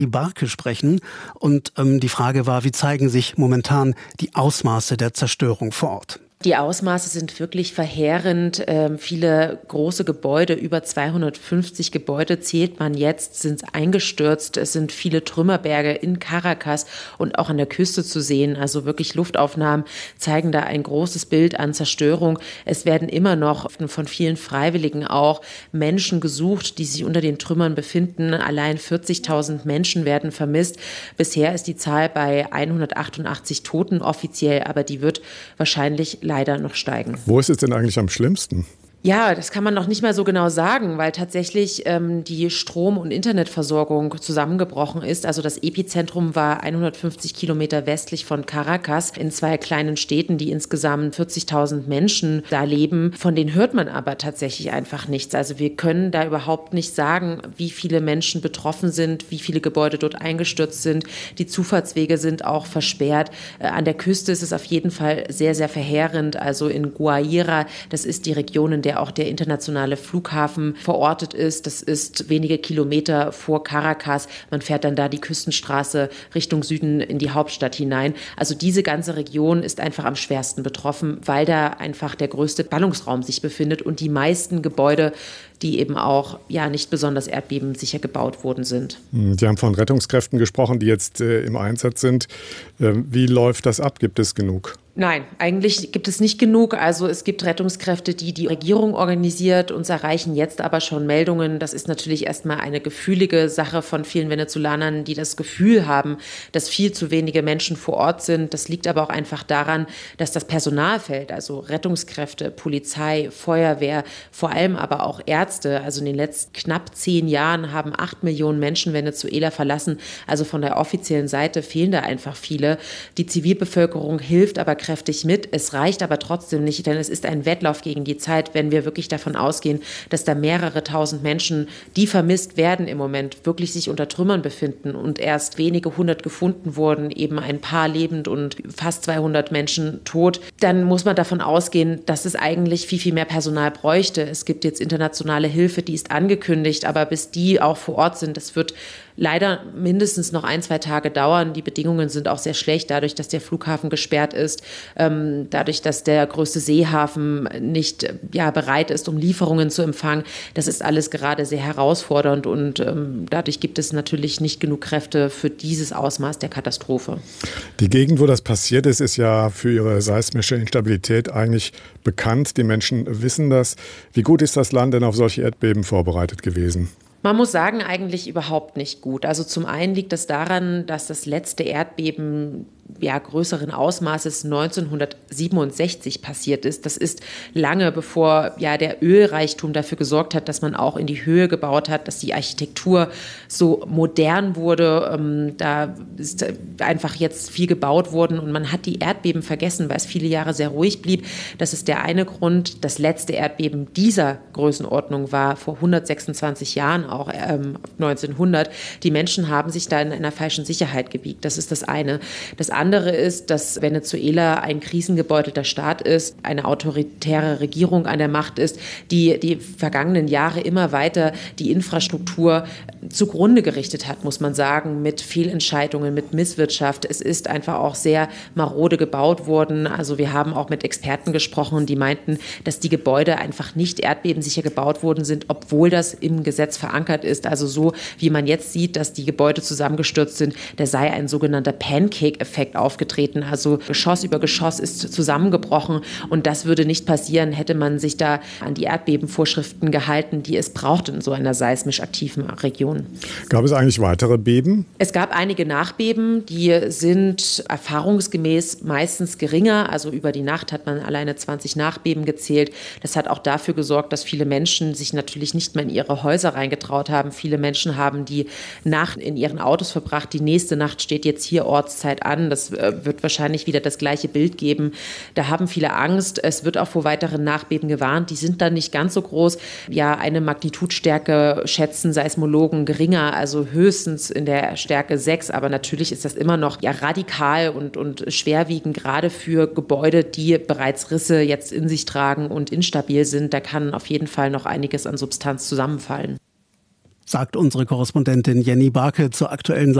Barke sprechen. Und die Frage war, wie zeigen sich momentan die Ausmaße der Zerstörung vor Ort? Die Ausmaße sind wirklich verheerend. Viele große Gebäude, über 250 Gebäude zählt man jetzt, sind eingestürzt. Es sind viele Trümmerberge in Caracas und auch an der Küste zu sehen. Also wirklich Luftaufnahmen zeigen da ein großes Bild an Zerstörung. Es werden immer noch von vielen Freiwilligen auch Menschen gesucht, die sich unter den Trümmern befinden. Allein 40.000 Menschen werden vermisst. Bisher ist die Zahl bei 188 Toten offiziell, aber die wird wahrscheinlich leider noch steigen. Wo ist es denn eigentlich am schlimmsten? Ja, das kann man noch nicht mal so genau sagen, weil tatsächlich die Strom- und Internetversorgung zusammengebrochen ist. Also das Epizentrum war 150 Kilometer westlich von Caracas in 2 kleinen Städten, die insgesamt 40.000 Menschen da leben. Von denen hört man aber tatsächlich einfach nichts. Also wir können da überhaupt nicht sagen, wie viele Menschen betroffen sind, wie viele Gebäude dort eingestürzt sind. Die Zufahrtswege sind auch versperrt. An der Küste ist es auf jeden Fall sehr, sehr verheerend. Also in Guaira, das ist die Region, in der auch der internationale Flughafen verortet ist. Das ist wenige Kilometer vor Caracas. Man fährt dann da die Küstenstraße Richtung Süden in die Hauptstadt hinein. Also diese ganze Region ist einfach am schwersten betroffen, weil da einfach der größte Ballungsraum sich befindet und die meisten Gebäude, die eben auch nicht besonders erdbebensicher gebaut worden sind. Sie haben von Rettungskräften gesprochen, die jetzt im Einsatz sind. Wie läuft das ab? Gibt es genug? Nein, eigentlich gibt es nicht genug. Also es gibt Rettungskräfte, die die Regierung organisiert. Uns erreichen jetzt aber schon Meldungen. Das ist natürlich erstmal eine gefühlige Sache von vielen Venezolanern, die das Gefühl haben, dass viel zu wenige Menschen vor Ort sind. Das liegt aber auch einfach daran, dass das Personal fehlt. Also Rettungskräfte, Polizei, Feuerwehr, vor allem aber auch Ärzte. Also in den letzten knapp 10 Jahren haben 8 Millionen Menschen Venezuela verlassen. Also von der offiziellen Seite fehlen da einfach viele. Die Zivilbevölkerung hilft aber kräftig mit. Es reicht aber trotzdem nicht, denn es ist ein Wettlauf gegen die Zeit, wenn wir wirklich davon ausgehen, dass da mehrere tausend Menschen, die vermisst werden im Moment, wirklich sich unter Trümmern befinden und erst wenige hundert gefunden wurden, eben ein paar lebend und fast 200 Menschen tot. Dann muss man davon ausgehen, dass es eigentlich viel, viel mehr Personal bräuchte. Es gibt jetzt internationale Hilfe, die ist angekündigt, aber bis die auch vor Ort sind, das wird leider mindestens noch 1-2 Tage dauern. Die Bedingungen sind auch sehr schlecht, dadurch, dass der Flughafen gesperrt ist, dadurch, dass der größte Seehafen nicht bereit ist, um Lieferungen zu empfangen. Das ist alles gerade sehr herausfordernd und dadurch gibt es natürlich nicht genug Kräfte für dieses Ausmaß der Katastrophe. Die Gegend, wo das passiert ist, ist ja für ihre seismische Instabilität eigentlich bekannt. Die Menschen wissen das. Wie gut ist das Land denn auf solche Erdbeben vorbereitet gewesen? Man muss sagen, eigentlich überhaupt nicht gut. Also zum einen liegt das daran, dass das letzte Erdbeben größeren Ausmaßes 1967 passiert ist. Das ist lange bevor der Ölreichtum dafür gesorgt hat, dass man auch in die Höhe gebaut hat, dass die Architektur so modern wurde. Da ist einfach jetzt viel gebaut worden und man hat die Erdbeben vergessen, weil es viele Jahre sehr ruhig blieb. Das ist der eine Grund. Das letzte Erdbeben dieser Größenordnung war vor 126 Jahren, auch 1900. Die Menschen haben sich da in einer falschen Sicherheit gewiegt. Das ist das eine. Das andere ist, dass Venezuela ein krisengebeutelter Staat ist, eine autoritäre Regierung an der Macht ist, die vergangenen Jahre immer weiter die Infrastruktur zugrunde gerichtet hat, muss man sagen, mit Fehlentscheidungen, mit Misswirtschaft. Es ist einfach auch sehr marode gebaut worden. Also wir haben auch mit Experten gesprochen, die meinten, dass die Gebäude einfach nicht erdbebensicher gebaut worden sind, obwohl das im Gesetz verankert ist. Also so, wie man jetzt sieht, dass die Gebäude zusammengestürzt sind, da sei ein sogenannter Pancake-Effekt aufgetreten. Also Geschoss über Geschoss ist zusammengebrochen und das würde nicht passieren, hätte man sich da an die Erdbebenvorschriften gehalten, die es braucht in so einer seismisch aktiven Region. Gab es eigentlich weitere Beben? Es gab einige Nachbeben, die sind erfahrungsgemäß meistens geringer. Also über die Nacht hat man alleine 20 Nachbeben gezählt. Das hat auch dafür gesorgt, dass viele Menschen sich natürlich nicht mehr in ihre Häuser reingetraut haben. Viele Menschen haben die Nacht in ihren Autos verbracht. Die nächste Nacht steht jetzt hier Ortszeit an. Das wird wahrscheinlich wieder das gleiche Bild geben. Da haben viele Angst. Es wird auch vor weiteren Nachbeben gewarnt. Die sind dann nicht ganz so groß. Eine Magnitudstärke schätzen Seismologen geringer, also höchstens in der Stärke 6. Aber natürlich ist das immer noch radikal und schwerwiegend, gerade für Gebäude, die bereits Risse jetzt in sich tragen und instabil sind. Da kann auf jeden Fall noch einiges an Substanz zusammenfallen. sagt unsere Korrespondentin Jenny Barke zur aktuellen